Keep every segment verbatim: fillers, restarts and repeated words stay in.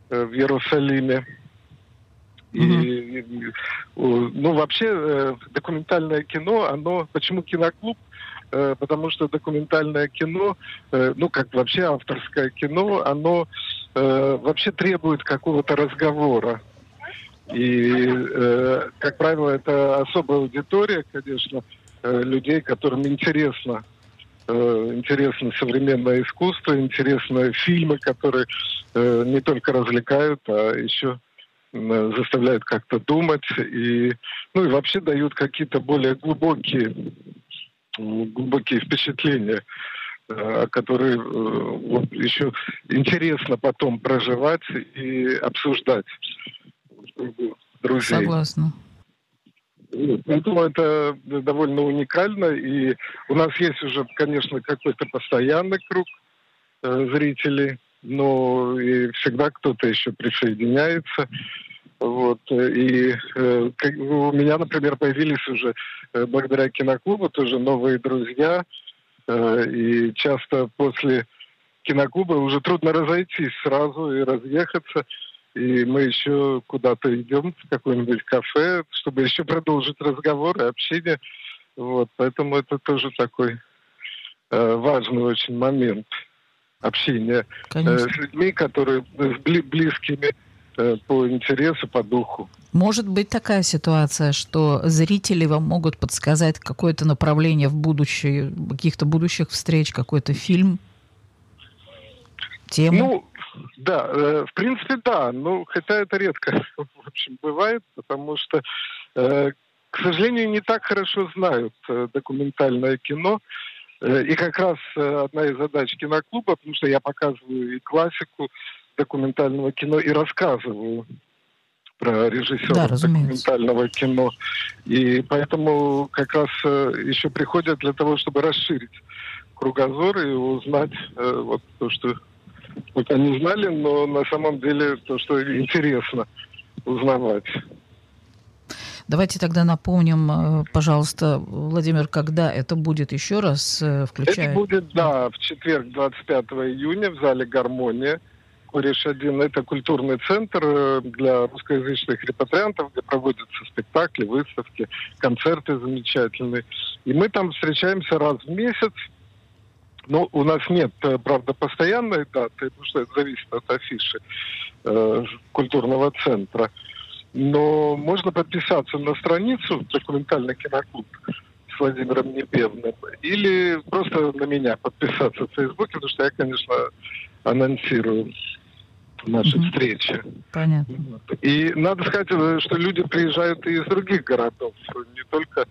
э, в Иерусалиме. И, Mm-hmm. и, ну, вообще, э, документальное кино, оно... Почему киноклуб? Э, потому что документальное кино, э, ну, как вообще авторское кино, оно э, вообще требует какого-то разговора. И, э, как правило, это особая аудитория, конечно, э, людей, которым интересно, э, интересно современное искусство, интересны фильмы, которые э, не только развлекают, а еще э, заставляют как-то думать и, ну, и вообще дают какие-то более глубокие, глубокие впечатления, э, которые э, вот, еще интересно потом проживать и обсуждать друзей. Согласна. Поэтому это довольно уникально, и у нас есть уже, конечно, какой-то постоянный круг э, зрителей, но и всегда кто-то еще присоединяется. Вот. И э, как, у меня, например, появились уже э, благодаря киноклубу тоже новые друзья, э, и часто после киноклуба уже трудно разойтись сразу и разъехаться. И мы еще куда-то идем в какое-нибудь кафе, чтобы еще продолжить разговор и общение. Вот. Поэтому это тоже такой э, важный очень момент общения э, с людьми, которые бли- близкими э, по интересу, по духу. Может быть такая ситуация, что зрители вам могут подсказать какое-то направление в будущее, каких-то будущих встреч, какой-то фильм, тему? Ну, да, э, в принципе, да. Ну, хотя это редко, в общем, бывает, потому что, э, к сожалению, не так хорошо знают э, документальное кино. Э, и как раз э, одна из задач киноклуба, потому что я показываю и классику документального кино, и рассказываю про режиссеров Да, документального кино. И поэтому как раз э, еще приходят для того, чтобы расширить кругозор и узнать э, вот то, что вот они знали, но на самом деле то, что интересно узнавать. Давайте тогда напомним, пожалуйста, Владимир, когда это будет еще раз, включая... Это будет, да, в четверг, двадцать пятого июня в зале «Гармония». Кореш один. Это культурный центр для русскоязычных репатриантов, где проводятся спектакли, выставки, концерты замечательные. И мы там встречаемся раз в месяц. Ну, у нас нет, правда, постоянной даты, потому что это зависит от афиши э, культурного центра. Но можно подписаться на страницу «Документальный киноклуб» с Владимиром Непевным или просто на меня подписаться в Фейсбуке, потому что я, конечно, анонсирую наши mm-hmm. встречи. Понятно. И надо сказать, что люди приезжают и из других городов, не только,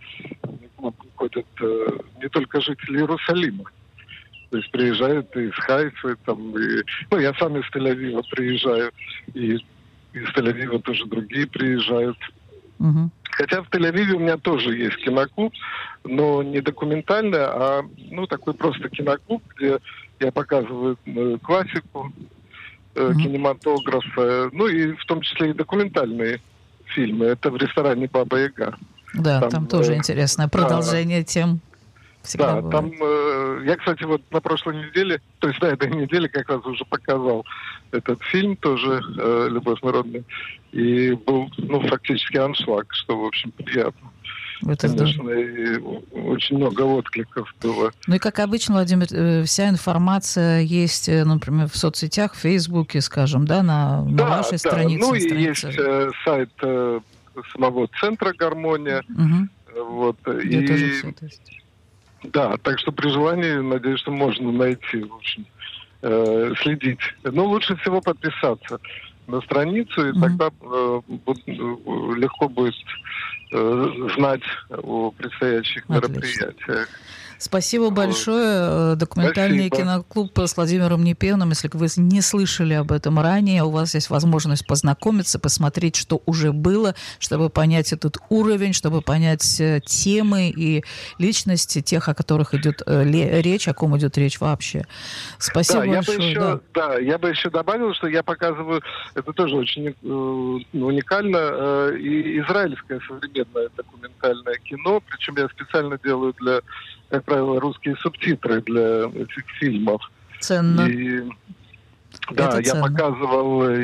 ходят, не только жители Иерусалима. То есть приезжают и из Хайфы, там, и, ну, я сам из Тель-Авива приезжаю, и из Тель-Авива тоже другие приезжают. Угу. Хотя в Тель-Авиве у меня тоже есть киноклуб, но не документальный, а ну, такой просто киноклуб, где я показываю э, классику, э, угу. кинематограф, э, ну и в том числе и документальные фильмы. Это в ресторане «Баба-Яга». Да, там, там тоже э, интересное продолжение да. тем. Да, бывает. Там э, я, кстати, вот на прошлой неделе, то есть на этой неделе как раз уже показал этот фильм тоже э, «Любовь народная», и был, ну, фактически аншлаг, что, в общем, приятно. Это конечно, и очень много откликов было. Ну и, как обычно, Владимир, вся информация есть, например, в соцсетях, в Фейсбуке, скажем, да, на, на да, вашей да. странице. Ну и странице. есть э, сайт э, самого центра «Гармония». Угу. Вот, где и... тоже все это есть. Да, так что при желании, надеюсь, что можно найти, в общем, э, следить. Но лучше всего подписаться на страницу, и mm-hmm. тогда э, будет, легко будет э, знать о предстоящих Отлично. мероприятиях. Спасибо большое. Документальный Спасибо. киноклуб с Владимиром Непевным. Если вы не слышали об этом ранее, у вас есть возможность познакомиться, посмотреть, что уже было, чтобы понять этот уровень, чтобы понять темы и личности тех, о которых идет речь, о ком идет речь вообще. Спасибо да, большое. Я бы еще, да. да, я бы еще добавил, что я показываю, это тоже очень э, уникально, э, и израильское современное документальное кино, причем я специально делаю для как правило, русские субтитры для этих фильмов. Ценно. И, да, Это я ценно. показывал